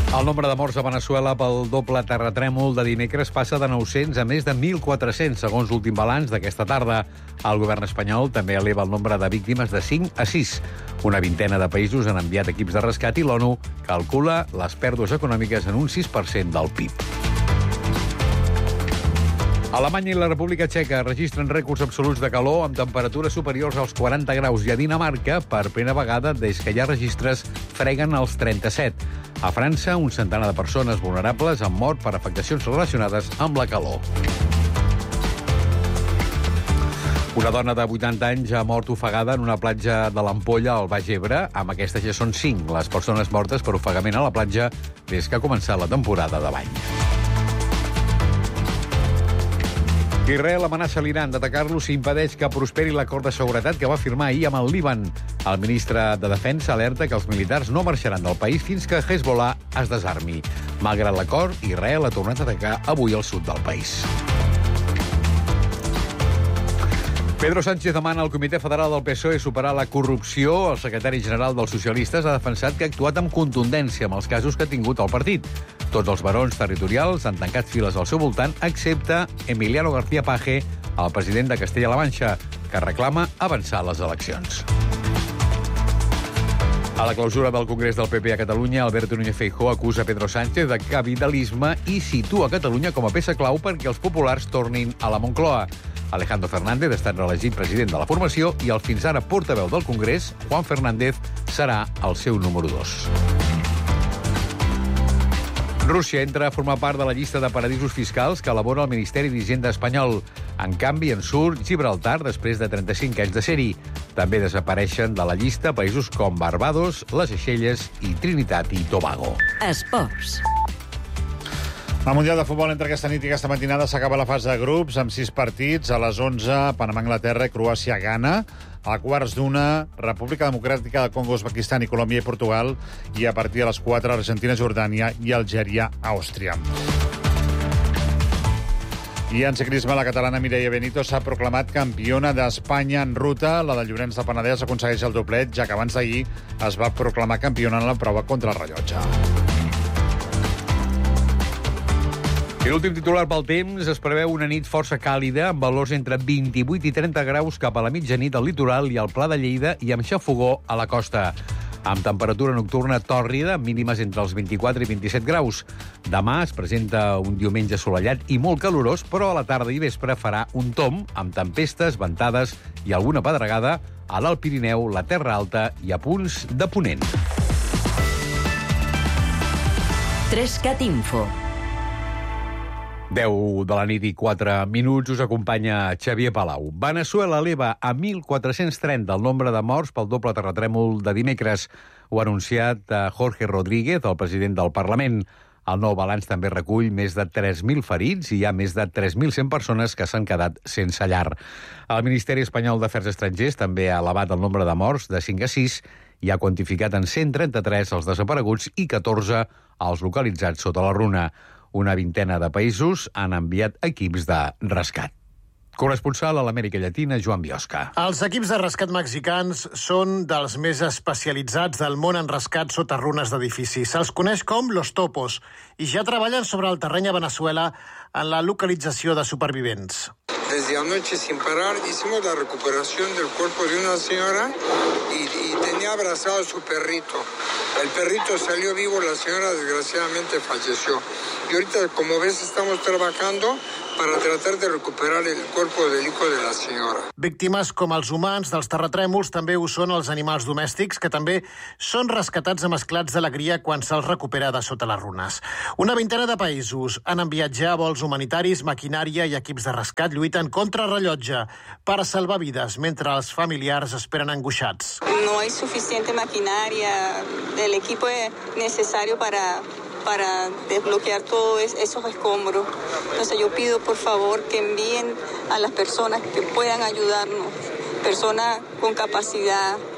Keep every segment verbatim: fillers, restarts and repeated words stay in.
El nombre de morts a Veneçuela pel doble terratrèmol de dimecres passa de nou-cents a més de mil quatre-cents, segons l'últim balanç d'aquesta tarda. El govern espanyol també eleva el nombre de víctimes de cinc a sis. Una vintena de països han enviat equips de rescat i l'ONU calcula les pèrdues econòmiques en un sis per cent del P I B. Alemanya i la República Txeca registren rècords absoluts de calor amb temperatures superiors als quaranta graus i a Dinamarca, per primera vegada des que hi ha registres, freguen els trenta-set. A França, un centenar de persones vulnerables han mort per afectacions relacionades amb la calor. Una dona de vuitanta anys ha mort ofegada en una platja de l'Ampolla al Baix Ebre. Amb aquesta ja són cinc les persones mortes per ofegament a la platja des que ha començat la temporada de bany. Israel amenaça l'Iran d'atacar-lo si impedeix que prosperi l'acord de seguretat que va firmar ahir amb el Líban. El ministre de Defensa alerta que els militars no marxaran del país fins que Hezbollah es desarmi. Malgrat l'acord, Israel ha tornat a atacar avui al sud del país. Pedro Sánchez demana al Comitè Federal del P S O E superar la corrupció. El secretari general dels socialistes ha defensat que ha actuat amb contundència amb els casos que ha tingut el partit. Tots els barons territorials han tancat files al seu voltant, excepte Emiliano García Paje, el president de Castella-La Manxa, que reclama avançar les eleccions. A la clausura del Congrés del P P a Catalunya, Alberto Núñez Feijóo acusa Pedro Sánchez de capitalisme i situa Catalunya com a peça clau perquè els populars tornin a la Moncloa. Alejandro Fernández ha estat reelegit president de la formació i el fins ara portaveu del Congrés, Juan Fernández, serà el seu número dos. Rússia entra a formar part de la llista de paradisos fiscals que elabora el Ministeri d'Hisenda espanyol. En canvi, en surt Gibraltar després de trenta-cinc anys de ser-hi. També desapareixen de la llista països com Barbados, les Seychelles i Trinitat i Tobago. Esports. El Mundial de Futbol entre aquesta nit i aquesta matinada s'acaba la fase de grups amb sis partits. A les onze, Panamà, Anglaterra, Croàcia, Ghana. A quarts d'una, República Democràtica del Congo, Uzbekistan i Colòmbia i Portugal. I a partir de les quatre, Argentina, Jordània i Algèria, Àustria. I en ciclisme, la catalana Mireia Benito s'ha proclamat campiona d'Espanya en ruta. La de Llorenç del Penedès aconsegueix el doblet, ja que abans d'ahir es va proclamar campiona en la prova contra el rellotge. I l'últim titular pel temps, es preveu una nit força càlida, amb valors entre vint-i-vuit i trenta graus cap a la mitjanit al litoral i al Pla de Lleida i amb xafogó a la costa. Amb temperatura nocturna tòrrida, mínimes entre els vint-i-quatre i vint-i-set graus. Demà es presenta un diumenge assolellat i molt calorós, però a la tarda i vespre farà un tomb amb tempestes, ventades i alguna pedregada a l'Alt Pirineu, la Terra Alta i a punts de Ponent. Trescat Info. deu de la nit i quatre minuts, us acompanya Xavier Palau. Veneçuela eleva a mil quatre-cents trenta el nombre de morts pel doble terratrèmol de dimecres. Ho ha anunciat Jorge Rodríguez, el president del Parlament. El nou balanç també recull més de tres mil ferits i hi ha més de tres mil cent persones que s'han quedat sense llar. El Ministeri Espanyol d'Afers Estrangers també ha elevat el nombre de morts de cinc a sis i ha quantificat en cent trenta-tres els desapareguts i catorze els localitzats sota la runa. Una vintena de països han enviat equips de rescat. Corresponsal a l'Amèrica Llatina, Joan Biosca. Els equips de rescat mexicans són dels més especialitzats del món en rescat sota runes d'edificis. Se'ls coneix com Los Topos i ja treballen sobre el terreny a Veneçuela en la localització de supervivents. Desde anoche sin parar hicimos la recuperación del cuerpo de una señora y, y tenía abrazado a su perrito. El perrito salió vivo, la señora desgraciadamente falleció. Y ahorita, como ves, estamos trabajando para tratar de recuperar el cuerpo del hijo de la señora. Víctimes com els humans dels terratrèmols també ho són els animals domèstics, que també són rescatats amb esclats d'alegria quan se'ls recupera de sota les runes. Una vintena de països han enviat ja vols humanitaris, maquinària i equips de rescat lluiten contra rellotge per salvar vides mentre els familiars esperen angoixats. No hay suficiente maquinaria, el equipo es necesario para para desbloquear todos esos escombros. Entonces yo pido por favor que envíen a las personas que puedan ayudarnos, personas con capacidad,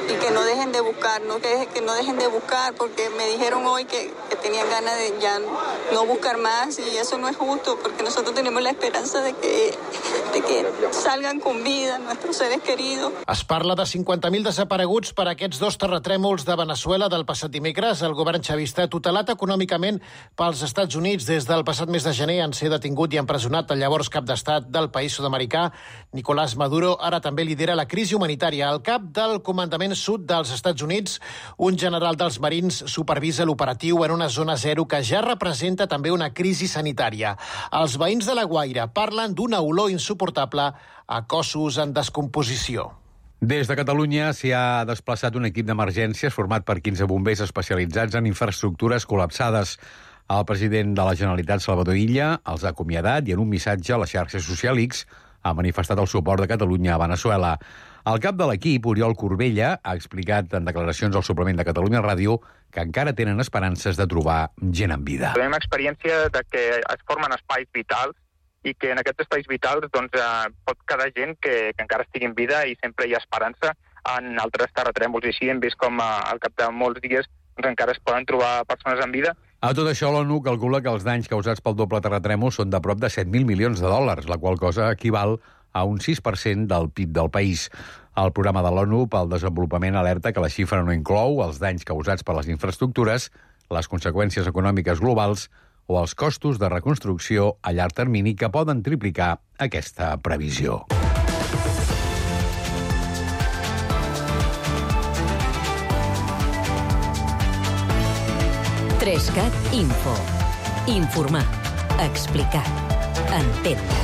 y que no dejen de buscar, ¿no? Que, que no dejen de buscar, porque me dijeron hoy que, que tenían ganas de ya no buscar más, y eso no es justo, porque nosotros tenemos la esperanza de que, de que salgan con vida nuestros seres queridos. Es parla de cinquanta mil desapareguts per aquests dos terratrèmols de Veneçuela del passat dimecres. El govern xavista, tutelat econòmicament pels Estats Units des del passat mes de gener, en ser detingut i empresonat el llavors cap d'estat del país sud-americà, Nicolás Maduro, ara també lidera la crisi humanitària. Al cap del comandament sud dels Estats Units, un general dels Marins supervisa l'operatiu en una zona zero que ja representa també una crisi sanitària. Els veïns de La Guaira parlen d'una olor insuportable a cossos en descomposició. Des de Catalunya s'hi ha desplaçat un equip d'emergències format per quinze bombers especialitzats en infraestructures col·lapsades. El president de la Generalitat, Salvador Illa, els ha acomiadat i en un missatge a la xarxa social X ha manifestat el suport de Catalunya a Veneçuela. El cap de l'equip, Oriol Corbella, ha explicat en declaracions al suplement de Catalunya Ràdio que encara tenen esperances de trobar gent en vida. Tenim experiència de que es formen espais vitals i que en aquests espais vitals doncs, eh, pot quedar gent que, que encara estigui en vida i sempre hi ha esperança en altres terratrèmols. I així hem vist com eh, al cap de molts dies doncs, encara es poden trobar persones en vida. A tot això, l'ONU calcula que els danys causats pel doble terratrèmol són de prop de set mil milions de dòlars, la qual cosa equival a un sis per cent del P I B del país. El programa de l'ONU pel desenvolupament alerta que la xifra no inclou els danys causats per les infraestructures, les conseqüències econòmiques globals o els costos de reconstrucció a llarg termini que poden triplicar aquesta previsió. Trescat Info. Informar. Explicar. Entendre.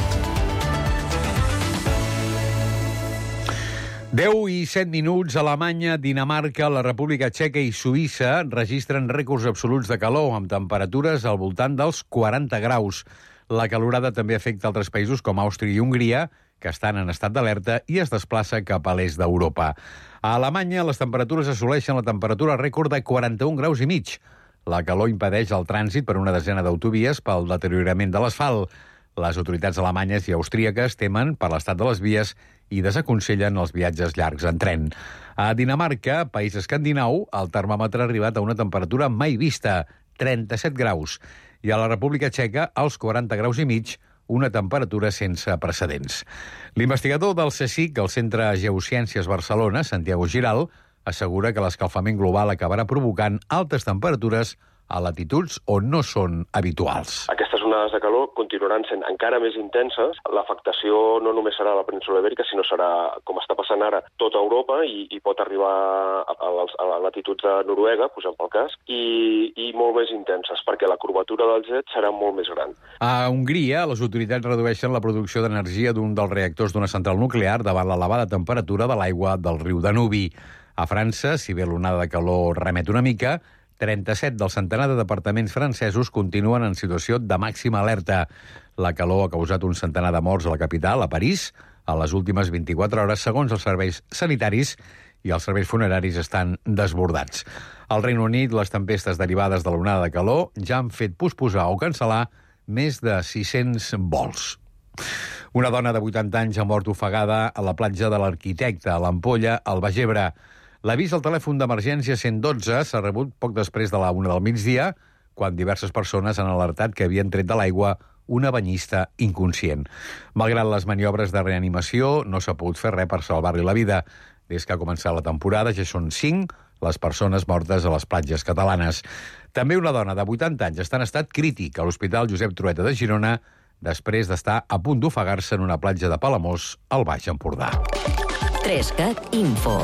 deu i set minuts. Alemanya, Dinamarca, la República Txeca i Suïssa registren rècords absoluts de calor, amb temperatures al voltant dels quaranta graus. La calorada també afecta altres països com Àustria i Hongria, que estan en estat d'alerta i es desplaça cap a l'est d'Europa. A Alemanya, les temperatures assoleixen la temperatura rècord de quaranta-un graus i mig. La calor impedeix el trànsit per una desena d'autovies pel deteriorament de l'asfalt. Les autoritats alemanyes i austríaques temen per l'estat de les vies i desaconsellen els viatges llargs en tren. A Dinamarca, país escandinau, el termòmetre ha arribat a una temperatura mai vista, trenta-set graus, i a la República Txeca, als quaranta graus i mig, una temperatura sense precedents. L'investigador del CSIC, el Centre Geociències Barcelona, Santiago Giral, assegura que l'escalfament global acabarà provocant altes temperatures a latituds on no són habituals. Aquestes onades de calor continuaran sent encara més intenses. L'afectació no només serà a la península Ibèrica, sinó serà, com està passant ara, tota Europa i, i pot arribar a, a, a latituds de Noruega, posem pel cas, i, i molt més intenses, perquè la curvatura del jet serà molt més gran. A Hongria, les autoritats redueixen la producció d'energia d'un dels reactors d'una central nuclear davant l'elevada temperatura de l'aigua del riu Danubi. A França, si bé l'onada de calor remet una mica, trenta-set del centenar de departaments francesos continuen en situació de màxima alerta. La calor ha causat un centenar de morts a la capital, a París, a les últimes vint-i-quatre hores, segons els serveis sanitaris, i els serveis funeraris estan desbordats. Al Regne Unit, les tempestes derivades de l'onada de calor ja han fet posposar o cancel·lar més de sis-cents vols. Una dona de vuitanta anys ha mort ofegada a la platja de l'Arquitecte, a l'Ampolla, al Baix Ebre. L'avís al telèfon d'emergència cent dotze s'ha rebut poc després de la una del migdia, quan diverses persones han alertat que havien tret de l'aigua una banyista inconscient. Malgrat les maniobres de reanimació, no s'ha pogut fer res per salvar-li la vida. Des que ha començat la temporada ja són cinc les persones mortes a les platges catalanes. També una dona de vuitanta anys està en estat crític a l'Hospital Josep Trueta de Girona després d'estar a punt d'ofegar-se en una platja de Palamós, al Baix Empordà. Trescat Info.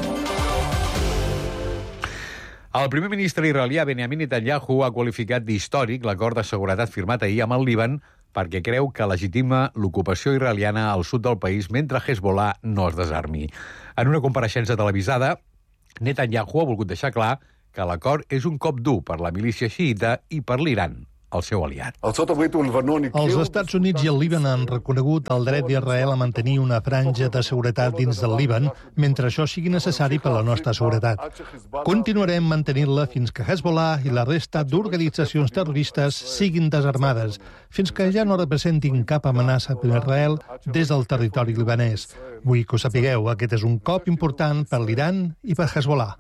El primer ministre israelià Benjamin Netanyahu ha qualificat d'històric l'acord de seguretat firmat ahir amb el Líban perquè creu que legitima l'ocupació israeliana al sud del país mentre Hezbollah no es desarmi. En una compareixença televisada, Netanyahu ha volgut deixar clar que l'acord és un cop dur per la milícia xiïta i per l'Iran, el seu aliat. Els Estats Units i el Líban han reconegut el dret d'Israel a mantenir una franja de seguretat dins del Líban mentre això sigui necessari per a la nostra seguretat. Continuarem mantenint-la fins que Hezbollah i la resta d'organitzacions terroristes siguin desarmades, fins que ja no representin cap amenaça per Israel des del territori libanès. Vull que ho sapigueu, aquest és un cop important per l'Iran i per Hezbollah.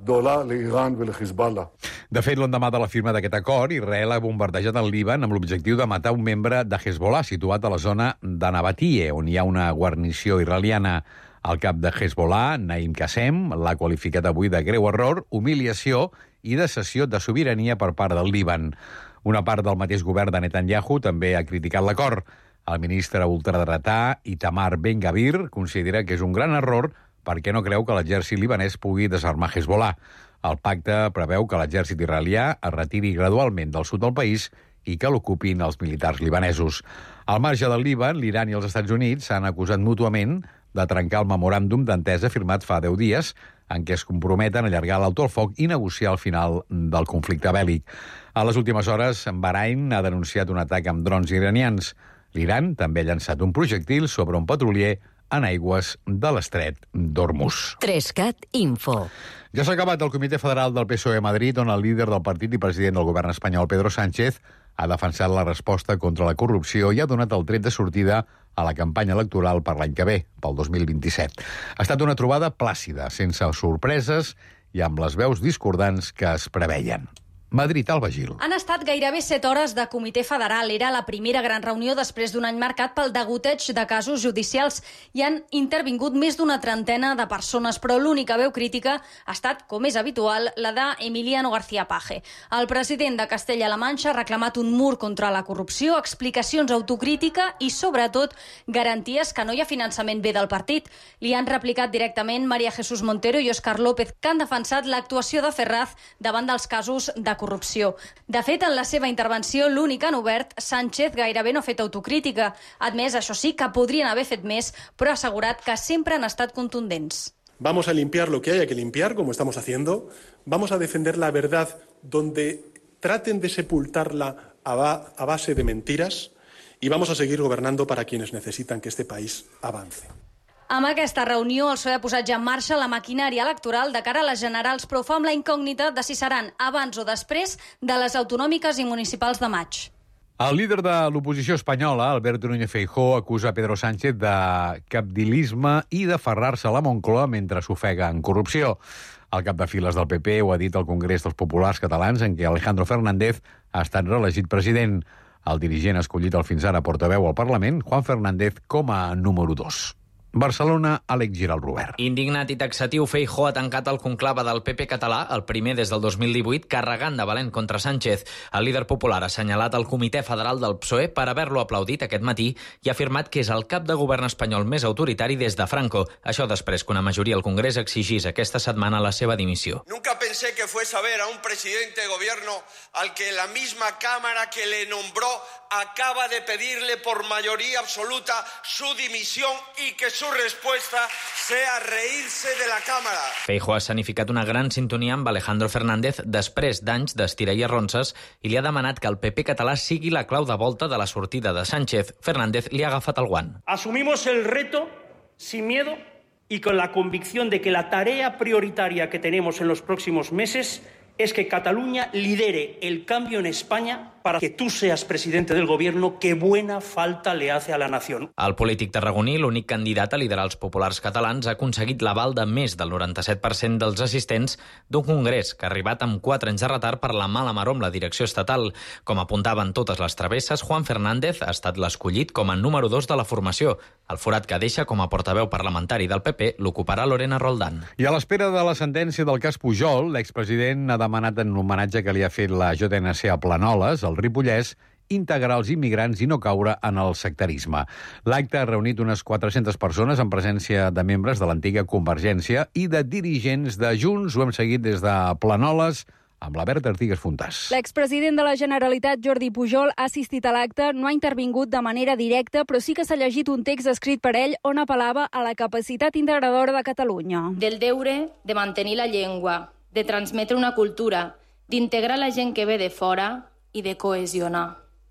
De fet, l'endemà de la firma d'aquest acord, Israel ha bombardejat el Líban amb l'objectiu de matar un membre de Hezbollah situat a la zona de Nabatie, on hi ha una guarnició israeliana. El cap de Hezbollah, Naim Qassem, l'ha qualificat avui de greu error, humiliació i de cessió de sobirania per part del Líban. Una part del mateix govern de Netanyahu també ha criticat l'acord. El ministre ultradretà Itamar Ben-Gavir considera que és un gran error perquè no creu que l'exèrcit libanès pugui desarmar Hezbollah. El pacte preveu que l'exèrcit israelià es retiri gradualment del sud del país i que l'ocupin els militars libanesos. Al marge del Líban, l'Iran i els Estats Units s'han acusat mútuament de trencar el memoràndum d'entesa firmat fa deu dies, en què es comprometen a allargar l'alto al foc i negociar el final del conflicte bèl·lic. A les últimes hores, Bahrain ha denunciat un atac amb drons iranians. L'Iran també ha llançat un projectil sobre un petrolier en aigües de l'estret d'Hormuz. Trescat Info. Ja s'ha acabat el Comitè Federal del P S O E a Madrid, on el líder del partit i president del govern espanyol, Pedro Sánchez, ha defensat la resposta contra la corrupció i ha donat el tret de sortida a la campanya electoral per l'any que ve, pel dos mil vint-i-set. Ha estat una trobada plàcida, sense sorpreses i amb les veus discordants que es preveien. Madrid, Alba Gil. Han estat gairebé set hores de comitè federal. Era la primera gran reunió després d'un any marcat pel degoteig de casos judicials i han intervingut més d'una trentena de persones, però l'única veu crítica ha estat, com és habitual, la d'Emiliano García Paje. El president de Castella-La Manxa ha reclamat un mur contra la corrupció, explicacions, autocrítica i, sobretot, garanties que no hi ha finançament bé del partit. Li han replicat directament María Jesús Montero i Òscar López, que han defensat l'actuació de Ferraz davant dels casos de corrupció. corrupció. De fet, en la seva intervenció, l'únic en obert, Sánchez gairebé no ha fet autocrítica. Ha admès, això sí, que podrien haver fet més, però ha assegurat que sempre han estat contundents. Vamos a limpiar lo que haya que limpiar, como estamos haciendo. Vamos a defender la verdad donde traten de sepultarla a, ba- a base de mentiras y vamos a seguir gobernando para quienes necesitan que este país avance. Amb aquesta reunió, el P S O E ha posat ja en marxa la maquinària electoral de cara a les generals, però fa amb la incògnita de si seran abans o després de les autonòmiques i municipals de maig. El líder de l'oposició espanyola, Alberto Núñez Feijóo, acusa Pedro Sánchez de capdilisme i d'aferrar-se a la Moncloa mentre s'ofega en corrupció. El cap de files del P P ho ha dit al Congrés dels Populars Catalans, en què Alejandro Fernández ha estat reelegit president. El dirigent escollit el fins ara portaveu al Parlament, Juan Fernández, com a número dos. Barcelona, Àlex Giral Robert. Indignat i taxatiu, Feijóo ha tancat el conclave del P P català, el primer des del dos mil divuit, carregant de valent contra Sánchez. El líder popular ha assenyalat el Comitè Federal del P S O E per haver-lo aplaudit aquest matí i ha afirmat que és el cap de govern espanyol més autoritari des de Franco. Això després que una majoria al Congrés exigís aquesta setmana la seva dimissió. Nunca pensé que fuese a ver a un presidente de gobierno al que la misma Cámara que le nombró acaba de pedirle por mayoría absoluta su dimisión y que su respuesta sea reírse de la Cámara. Feijóo ha escenificat una gran sintonia amb Alejandro Fernández després d'anys d'estira i arronses i li ha demanat que el P P català sigui la clau de volta de la sortida de Sánchez. Fernández li ha agafat el guant. Asumimos el reto sin miedo y con la convicción de que la tarea prioritaria que tenemos en los próximos meses es que Cataluña lidere el cambio en España para que tú seas presidente del gobierno. Qué buena falta le hace a la nación. El polític tarragoní, l'únic candidat a liderar els populars catalans, ha aconseguit l'aval de més del noranta-set per cent dels assistents d'un congrés que ha arribat amb quatre anys de retard per la mala mar amb la direcció estatal. Com apuntaven totes les travesses, Juan Fernández ha estat l'escollit com a número dos de la formació. El forat que deixa com a portaveu parlamentari del P P l'ocuparà Lorena Roldán. I a l'espera de la sentència del cas Pujol, l'expresident ha demanat en l'homenatge que li ha fet la J N C a Planoles, al Ripollès, integrar els immigrants i no caure en el sectarisme. L'acte ha reunit unes quatre-centes persones en presència de membres de l'antiga Convergència i de dirigents de Junts. Ho hem seguit des de Planoles amb la Berta Artigas Fontàs. L'expresident de la Generalitat, Jordi Pujol, ha assistit a l'acte, no ha intervingut de manera directa, però sí que s'ha llegit un text escrit per ell on apel·lava a la capacitat integradora de Catalunya. Del deure de mantenir la llengua, de transmetre una cultura, d'integrar la gent que ve de fora i de cohesionar.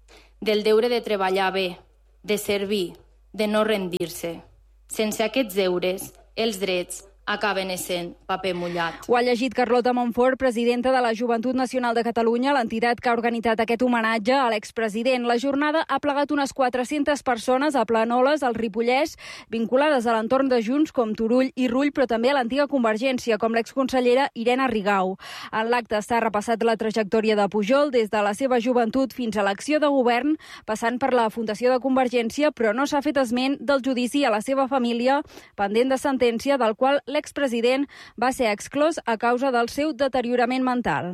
del deure de treballar bé, de servir, de no rendir-se. Sense aquests deures, els drets acaben essent paper mullat. Ho ha llegit Carlota Monfort, presidenta de la Joventut Nacional de Catalunya, l'entitat que ha organitzat aquest homenatge a l'expresident. La jornada ha plegat unes quatre-centes persones a Planoles, al Ripollès, vinculades a l'entorn de Junts com Turull i Rull, però també a l'antiga Convergència, com l'exconsellera Irene Rigau. En l'acte s'ha repassat la trajectòria de Pujol des de la seva joventut fins a l'acció de govern, passant per la fundació de Convergència, però no s'ha fet esment del judici a la seva família, pendent de sentència, del qual l'expresident va ser exclòs a causa del seu deteriorament mental.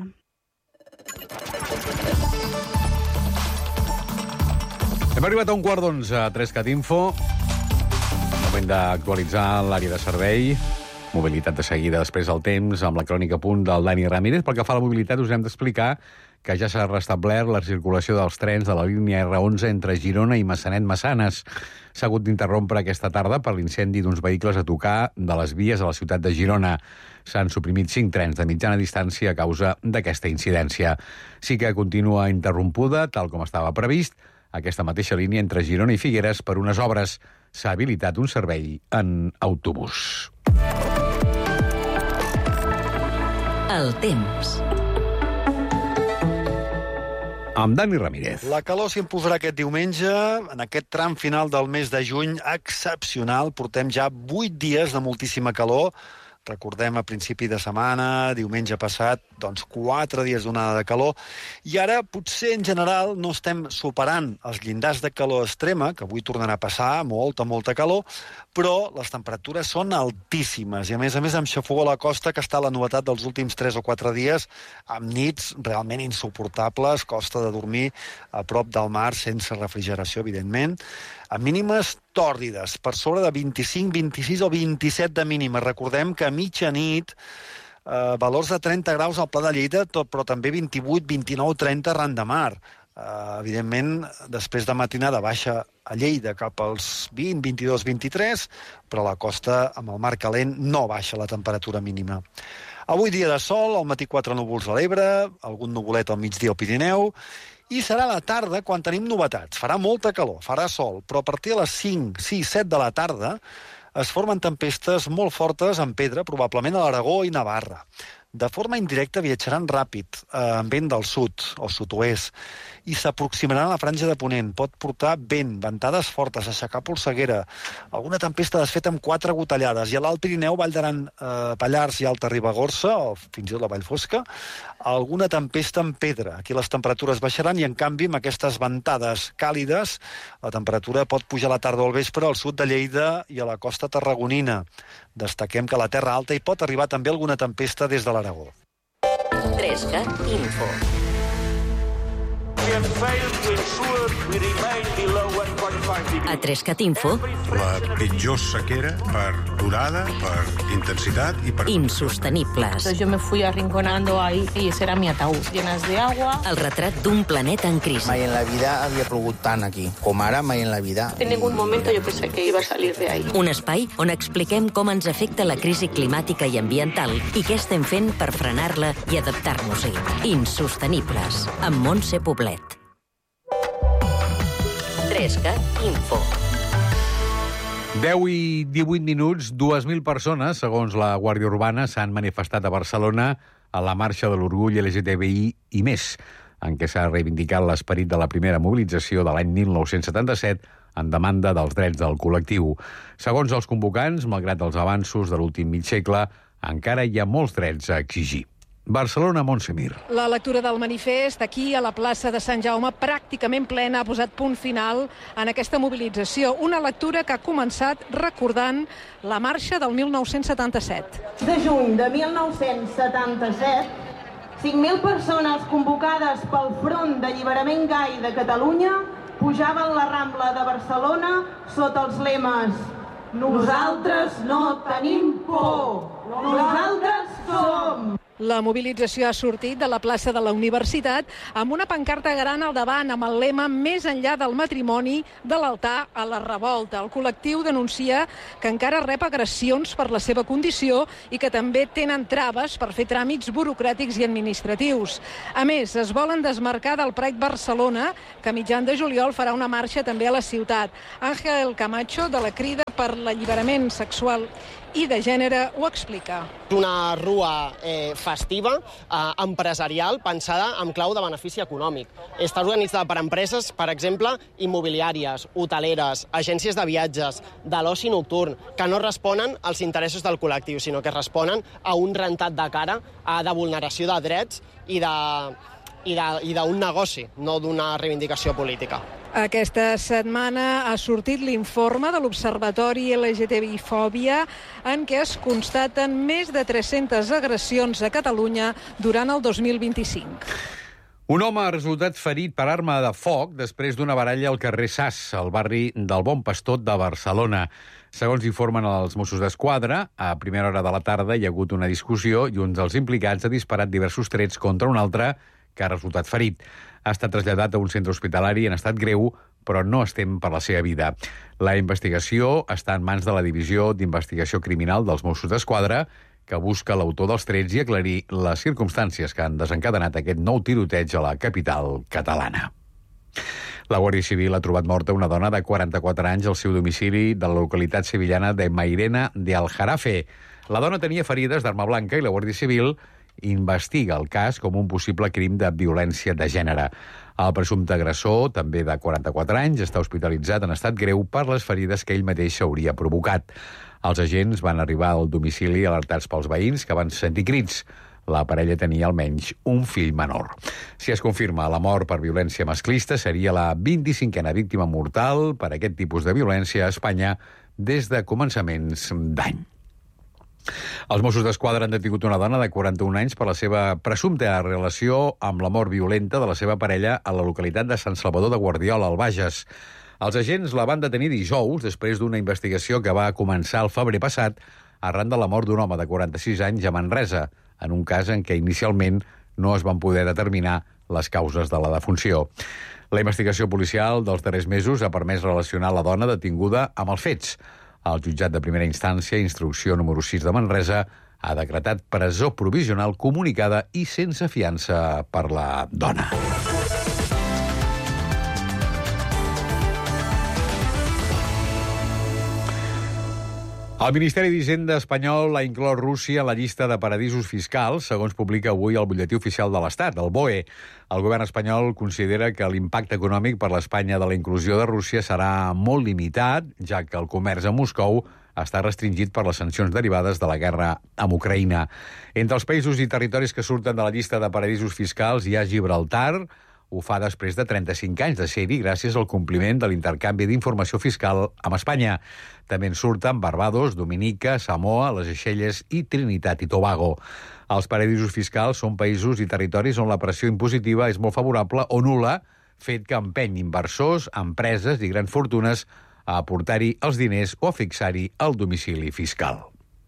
Hem arribat a un quart d'onze a Trescat Info. Moment d'actualitzar l'àrea de servei. Mobilitat de seguida, després el temps, amb la crònica a punt del Dani Ramírez. Pel que fa a la mobilitat, us hem d'explicar que ja s'ha restablert la circulació dels trens de la línia erre onze entre Girona i Massanet-Massanes. S'ha hagut d'interrompre aquesta tarda per l'incendi d'uns vehicles a tocar de les vies a la ciutat de Girona. S'han suprimit cinc trens de mitjana distància a causa d'aquesta incidència. Sí que continua interrompuda, tal com estava previst, aquesta mateixa línia entre Girona i Figueres per unes obres. S'ha habilitat un servei en autobús. El temps. Amb Dani Ramírez. La calor s'imposarà aquest diumenge, en aquest tram final del mes de juny excepcional. Portem ja vuit dies de moltíssima calor. Recordem, a principi de setmana, diumenge passat, doncs quatre dies d'onada de calor. I ara, potser en general, no estem superant els llindars de calor extrema, que avui tornarà a passar, molta, molta calor, però les temperatures són altíssimes. I a més a més amb xafogó a la costa, que està la novetat dels últims tres o quatre dies, amb nits realment insuportables, costa de dormir a prop del mar, sense refrigeració, evidentment, amb mínimes tòrrides, per sobre de vint-i-cinc, vint-i-sis o vint-i-set de mínima. Recordem que a mitjanit eh, valors de trenta graus al Pla de Lleida, tot, però també vint-i-vuit, vint-i-nou, trenta arran de mar. Eh, evidentment, després de matinada baixa a Lleida cap als vint, vint-i-dos, vint-i-tres, però a la costa, amb el mar calent, no baixa la temperatura mínima. Avui dia de sol, al matí quatre núvols a l'Ebre, algun nuvolet al migdia al Pirineu, i serà a la tarda quan tenim novetats. Farà molta calor, farà sol, però a partir de les cinc, sis, set de la tarda es formen tempestes molt fortes en pedra, probablement a l'Aragó i Navarra. De forma indirecta viatjaran ràpid, eh, amb vent del sud o sud-oest, i s'aproximaran a la franja de ponent. Pot portar vent, ventades fortes, aixecar polseguera, alguna tempesta desfeta amb quatre gotellades, i a l'Alt Pirineu, Vall d'Aran, eh, Pallars i Alta Ribagorça, o fins i tot la Vall Fosca, alguna tempesta en pedra. Aquí les temperatures baixaran i, en canvi, amb aquestes ventades càlides, la temperatura pot pujar a la tarda o al vespre al sud de Lleida i a la costa tarragonina. Destaquem que a la Terra Alta hi pot arribar també alguna tempesta des de l'Aragó. Trescat Info. A Trescat Info. La pitjor sequera per durada, per intensitat i per... Insostenibles. Yo me fui arrinconando ahí y ese era mi ataúd, llenas de agua. El retrat d'un planeta en crisi. Mai en la vida havia plogut tant aquí, com ara mai en la vida. En ningún momento yo pensé que iba a salir de ahí. Un espai on expliquem com ens afecta la crisi climàtica i ambiental i què estem fent per frenar-la i adaptar-nos-hi. Insostenibles, amb Montse Poblet. Trescat Info. deu i divuit minuts, dues mil persones, segons la Guàrdia Urbana, s'han manifestat a Barcelona a la marxa de l'orgull L G T B I i més, en què s'ha reivindicat l'esperit de la primera mobilització de l'any mil nou-cents setanta-set en demanda dels drets del col·lectiu. Segons els convocants, malgrat els avanços de l'últim mig segle, encara hi ha molts drets a exigir. Barcelona, Montse Mir. La lectura del manifest aquí a la plaça de Sant Jaume, pràcticament plena, ha posat punt final en aquesta mobilització. Una lectura que ha començat recordant la marxa del mil nou-cents setanta-set. De juny de mil nou-cents setanta-set, cinc mil persones convocades pel Front d'Alliberament Gai de Catalunya pujaven la Rambla de Barcelona sota els lemes: nosaltres no tenim por, nosaltres som. La mobilització ha sortit de la plaça de la Universitat amb una pancarta gran al davant amb el lema "Més enllà del matrimoni, de l'altar a la revolta". El col·lectiu denuncia que encara rep agressions per la seva condició i que també tenen traves per fer tràmits burocràtics i administratius. A més, es volen desmarcar del Pride Barcelona, que a mitjan de juliol farà una marxa també a la ciutat. Ángel Camacho, de la Crida per l'Alliberament Sexual i de Gènere, ho explica. Una rua eh, festiva, eh, empresarial, pensada en clau de benefici econòmic. Està organitzada per empreses, per exemple, immobiliàries, hoteleres, agències de viatges, de l'oci nocturn, que no responen als interessos del col·lectiu, sinó que responen a un rentat de cara eh, de vulneració de drets i de i d'un negoci, no d'una reivindicació política. Aquesta setmana ha sortit l'informe de l'Observatori L G T B I Fòbia en què es constaten més de tres-centes agressions a Catalunya durant el dos mil vint-i-cinc. Un home ha resultat ferit per arma de foc després d'una baralla al carrer Sas, al barri del Bon Pastor de Barcelona. Segons informen els Mossos d'Esquadra, a primera hora de la tarda hi ha hagut una discussió i un dels implicats ha disparat diversos trets contra un altre que ha resultat ferit. Ha estat traslladat a un centre hospitalari en estat greu, però no es tem per la seva vida. La investigació està en mans de la Divisió d'Investigació Criminal dels Mossos d'Esquadra, que busca l'autor dels trets i aclarir les circumstàncies que han desencadenat aquest nou tiroteig a la capital catalana. La Guàrdia Civil ha trobat morta una dona de quaranta-quatre anys al seu domicili de la localitat sevillana de Mairena de Aljarafe. La dona tenia ferides d'arma blanca i la Guàrdia Civil investiga el cas com un possible crim de violència de gènere. El presumpte agressor, també de quaranta-quatre anys, està hospitalitzat en estat greu per les ferides que ell mateix s'hauria provocat. Els agents van arribar al domicili alertats pels veïns que van sentir crits. La parella tenia almenys un fill menor. Si es confirma la mort per violència masclista, seria la vint-i-cinquena víctima mortal per aquest tipus de violència a Espanya des de començaments d'any. Els Mossos d'Esquadra han detingut una dona de quaranta-un anys per la seva presumpta relació amb la mort violenta de la seva parella a la localitat de Sant Salvador de Guardiola, al Bages. Els agents la van detenir dijous després d'una investigació que va començar el febrer passat arran de la mort d'un home de quaranta-sis anys a Manresa, en un cas en què inicialment no es van poder determinar les causes de la defunció. La investigació policial dels darrers mesos ha permès relacionar la dona detinguda amb els fets. El jutjat de primera instància, instrucció número sis de Manresa, ha decretat presó provisional comunicada i sense fiança per la dona. El Ministeri d'Hisenda espanyol ha inclòs Rússia a la llista de paradisos fiscals, segons publica avui el butlletí oficial de l'Estat, el B O E. El govern espanyol considera que l'impacte econòmic per l'Espanya de la inclusió de Rússia serà molt limitat, ja que el comerç a Moscou està restringit per les sancions derivades de la guerra amb Ucraïna. Entre els països i territoris que surten de la llista de paradisos fiscals hi ha Gibraltar. Ho fa després de trenta-cinc anys de ser-hi gràcies al compliment de l'intercanvi d'informació fiscal amb Espanya. També en surten Barbados, Dominica, Samoa, les Seychelles i Trinitat i Tobago. Els paradisos fiscals són països i territoris on la pressió impositiva és molt favorable o nul·la, fet que empeny inversors, empreses i grans fortunes a aportar-hi els diners o a fixar-hi el domicili fiscal.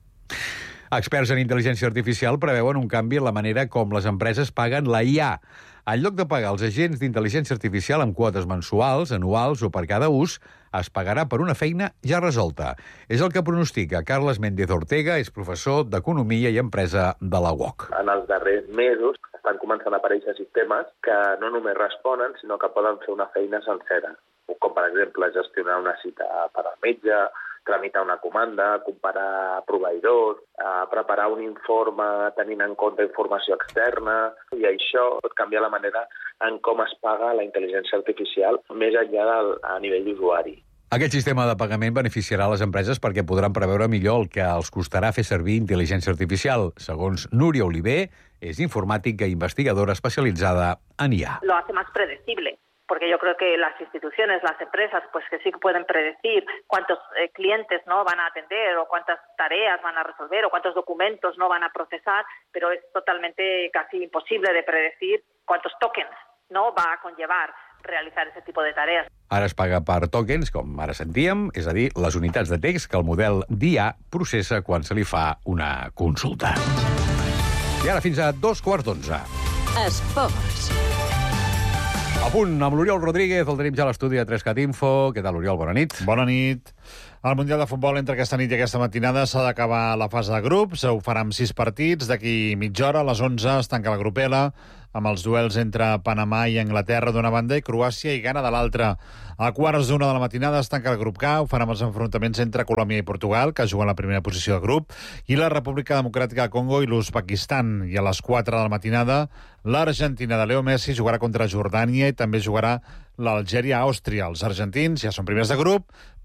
Experts en intel·ligència artificial preveuen un canvi en la manera com les empreses paguen la I A. En lloc de pagar els agents d'intel·ligència artificial amb quotes mensuals, anuals o per cada ús, es pagarà per una feina ja resolta. És el que pronostica Carles Méndez Ortega, és professor d'Economia i Empresa de la U O C. En els darrers mesos estan començant a aparèixer sistemes que no només responen, sinó que poden fer una feina sencera, com per exemple gestionar una cita per al metge, tramitar una comanda, comparar proveïdors, eh, preparar un informe tenint en compte informació externa, i això pot canviar la manera en com es paga la intel·ligència artificial més enllà del, a nivell d'usuari. Aquest sistema de pagament beneficiarà les empreses perquè podran preveure millor el que els costarà fer servir intel·ligència artificial. Segons Núria Oliver, és informàtica i investigadora especialitzada en I A. Lo hace más predecible. Porque yo creo que las instituciones, las empresas, pues que sí que pueden predecir cuántos eh, clientes no van a atender o cuántas tareas van a resolver o cuántos documentos no van a procesar, pero es totalmente casi imposible de predecir cuántos tokens no va a conllevar realitzar aquest tipus de tarees. Ara es paga per tokens, com ara sentíem, és a dir, les unitats de text que el model d'I A processa quan se li fa una consulta. I ara fins a dos quarts d'onze. Esports. A punt, amb l'Oriol Rodríguez, el tenim ja a l'estudi de tres cat Info. Què tal, Oriol? Bona nit. Bona nit. El Mundial de Futbol entre aquesta nit i aquesta matinada s'ha d'acabar la fase de grups. Ho farà amb sis partits. D'aquí mitja hora, a les onze, es tanca la grupela, amb els duels entre Panamà i Anglaterra d'una banda i Croàcia i Ghana de l'altra. A quarts d'una de la matinada es tanca el grup K, ho farà amb els enfrontaments entre Colòmbia i Portugal, que juguen la primera posició de grup, i la República Democràtica de Congo i l'Uzbekistan. I a les quatre de la matinada, l'Argentina de Leo Messi jugarà contra Jordània i també jugarà l'Algèria-Àustria. Els argentins ja són primers de grup,